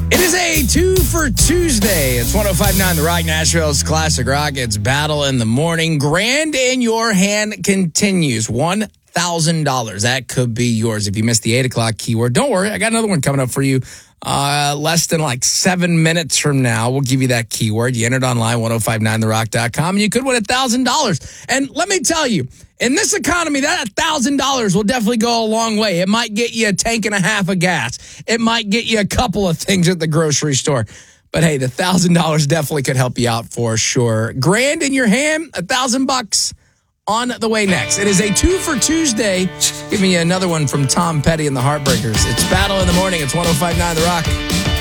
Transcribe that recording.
It is a 2 for Tuesday. It's 105.9 The Rock, Nashville's Classic Rock. It's Battle in the Morning. Grand in Your Hand continues. $1,000. That could be yours. If you missed the 8 o'clock keyword, don't worry. I got another one coming up for you less than 7 minutes from now. We'll give you that keyword. You entered online, 1059therock.com, and you could win $1,000. And let me tell you, in this economy, that $1,000 will definitely go a long way. It might get you a tank and a half of gas. It might get you a couple of things at the grocery store. But hey, the $1,000 definitely could help you out for sure. Grand in your hand, $1,000 on the way next. It is a 2 for Tuesday. Give me another one from Tom Petty and the Heartbreakers. It's Battle in the Morning. It's 105.9 The Rock.